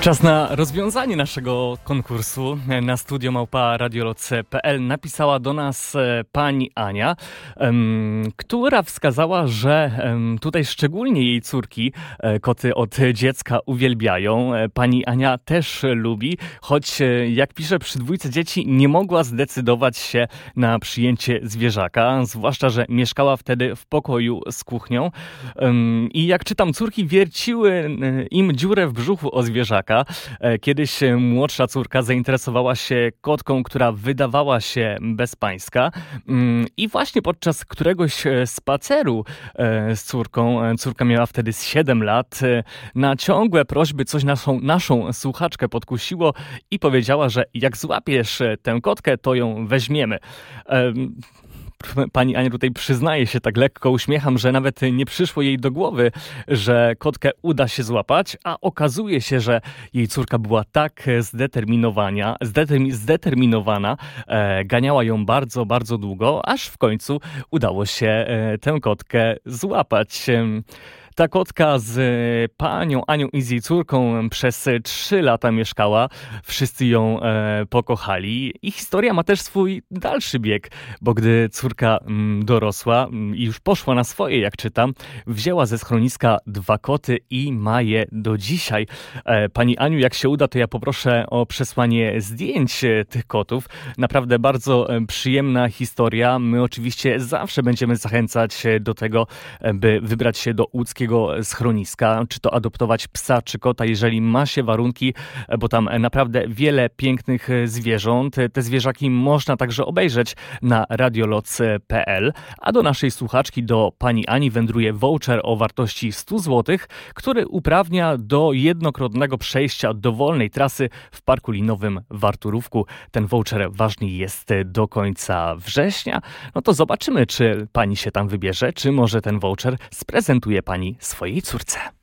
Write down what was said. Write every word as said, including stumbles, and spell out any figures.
Czas na rozwiązanie naszego konkursu. Na studio małpa radioloc kropka pe el napisała do nas pani Ania, um, która wskazała, że um, tutaj szczególnie jej córki koty od dziecka uwielbiają. Pani Ania też lubi, choć jak pisze, przy dwójce dzieci nie mogła zdecydować się na przyjęcie zwierzaka, zwłaszcza że mieszkała wtedy w pokoju z kuchnią. Um, I jak czytam, córki wierciły im dziurę w brzuchu o zwierzaka. Kiedyś młodsza córka zainteresowała się kotką, która wydawała się bezpańska i właśnie podczas któregoś spaceru z córką, córka miała wtedy z siedem lat, na ciągłe prośby coś naszą, naszą słuchaczkę podkusiło i powiedziała, że jak złapiesz tę kotkę, to ją weźmiemy. Pani Ania tutaj przyznaje się, tak lekko uśmiecham, że nawet nie przyszło jej do głowy, że kotkę uda się złapać, a okazuje się, że jej córka była tak zdeterminowana, zdetermi- zdeterminowana, e, ganiała ją bardzo, bardzo długo, aż w końcu udało się e, tę kotkę złapać. Ta kotka z panią Anią i z jej córką przez trzy lata mieszkała. Wszyscy ją e, pokochali. I historia ma też swój dalszy bieg, bo gdy córka m, dorosła i już poszła na swoje, jak czytam, wzięła ze schroniska dwa koty i ma je do dzisiaj. E, pani Aniu, jak się uda, to ja poproszę o przesłanie zdjęć tych kotów. Naprawdę bardzo przyjemna historia. My oczywiście zawsze będziemy zachęcać do tego, by wybrać się do łódzkiego schroniska, czy to adoptować psa, czy kota, jeżeli ma się warunki, bo tam naprawdę wiele pięknych zwierząt. Te zwierzaki można także obejrzeć na radioloc kropka pe el, a do naszej słuchaczki, do pani Ani, wędruje voucher o wartości sto złotych, który uprawnia do jednokrotnego przejścia dowolnej trasy w Parku Linowym w Arturówku. Ten voucher ważny jest do końca września. No to zobaczymy, czy pani się tam wybierze, czy może ten voucher sprezentuje pani swojej córce.